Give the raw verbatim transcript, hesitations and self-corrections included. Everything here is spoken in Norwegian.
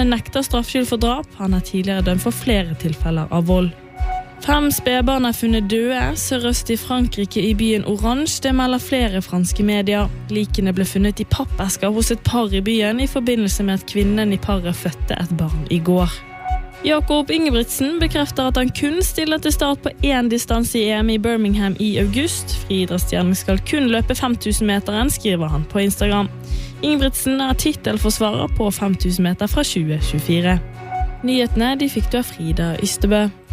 men nekter straffskyld for drap. Han er tidligere dømt for flere tilfeller av vold. Fem spedbarn er funnet døde sørøst i Frankrike i byen Orange. Det melder flere franske medier. Likene ble funnet i pappesker hos et par i byen i forbindelse med at kvinnen i paret fødte et barn i går. Jakob Ingebrigtsen bekrefter at han kun stiller til start på én distanse i E M i Birmingham i august. Friidrettsstjernen skal kun løpe fem tusen meteren, skriver han på Instagram. Ingebrigtsen er titelforsvarer på fem tusen meter fra tjue tjuefire. Nyhetene de fikk du av Frida Ystebø.